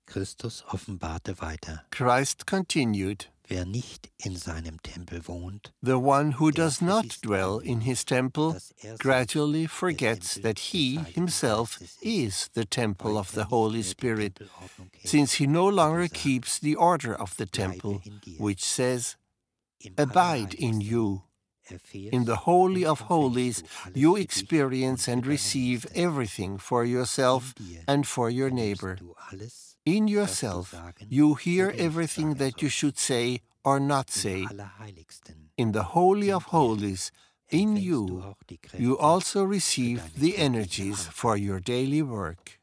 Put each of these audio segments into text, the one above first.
Christus offenbarte weiter: Christ continued, Wer nicht in seinem Tempel wohnt, the one who does not dwell in his temple gradually forgets that he himself is the temple of the Holy Spirit, since he no longer keeps the order of the temple, which says, "Abide in you." In the Holy of Holies, you experience and receive everything for yourself and for your neighbor. In yourself, you hear everything that you should say or not say. In the Holy of Holies, in you, you also receive the energies for your daily work.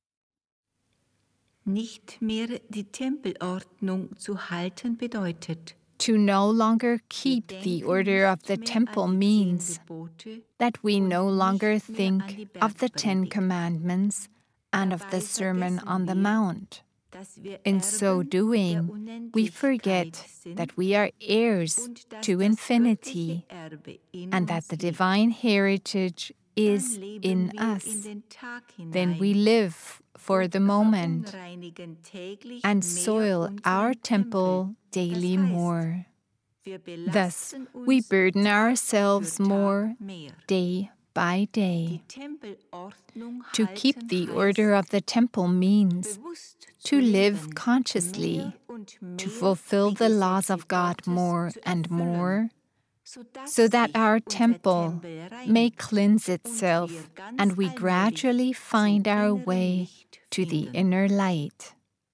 Nicht mehr die Tempelordnung zu halten bedeutet, To no longer keep the order of the temple means that we no longer think of the 10 Commandments and of the Sermon on the Mount. In so doing, we forget that we are heirs to infinity and that the divine heritage is in us. Then we live for the moment and soil our temple daily more. Thus, we burden ourselves more day by day. To keep the order of the temple means to live consciously, to fulfill the laws of God more and more, so that our temple may cleanse itself and we gradually find our way to the inner light.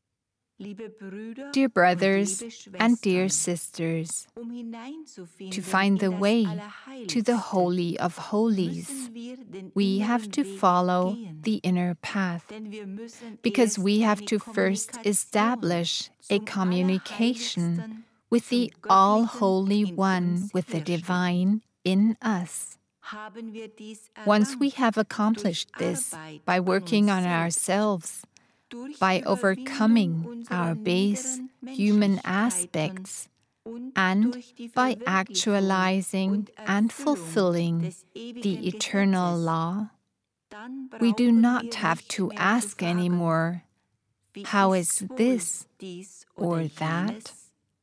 Dear brothers and dear sisters, to find the way to the Holy of Holies, we have to follow the inner path, because we have to first establish a communication with the All-Holy One, with the Divine in us. Once we have accomplished this by working on ourselves, by overcoming our base human aspects, and by actualizing and fulfilling the eternal law, we do not have to ask anymore, how is this or that?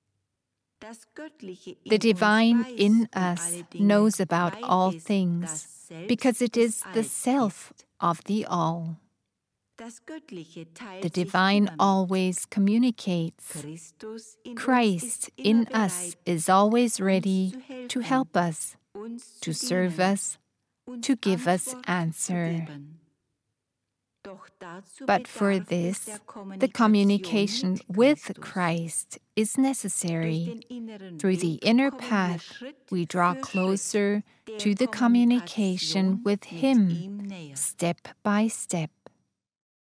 The Divine in us knows about all things, because it is the self of the All. The Divine always communicates. Christ in us is always ready to help us, to serve us, to give us answer. But for this, the communication with Christ is necessary. Through the inner path, we draw closer to the communication with Him, step by step.